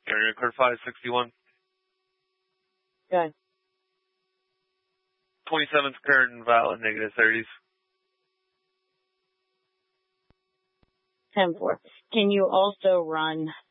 Area code 561. Good. 27's current and valid, negative 30s. 10-4. Can you also run